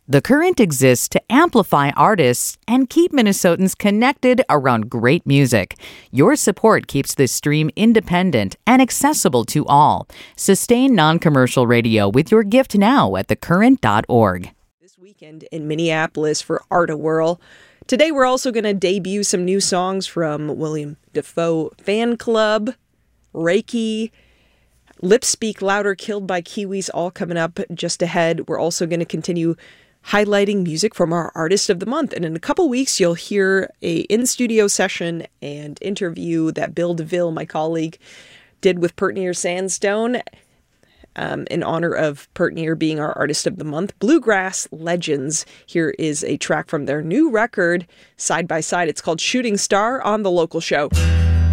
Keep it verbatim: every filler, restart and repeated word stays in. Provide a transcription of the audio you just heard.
The Current exists to amplify artists and keep Minnesotans connected around great music. Your support keeps this stream independent and accessible to all. Sustain non-commercial radio with your gift now at the current dot org. This weekend in Minneapolis for Art-A-Whirl. Today we're also going to debut some new songs from William Dafoe Fan Club, Reiki, Lips Speak Louder, Killed by Kiwis, all coming up just ahead. We're also going to continue highlighting music from our Artist of the Month. And in a couple weeks, you'll hear a in-studio session and interview that Bill DeVille, my colleague, did with Pertnier Sandstone um, in honor of Pertnier being our Artist of the Month. Bluegrass Legends. Here is a track from their new record, Side by Side. It's called Shooting Star on The Local Show.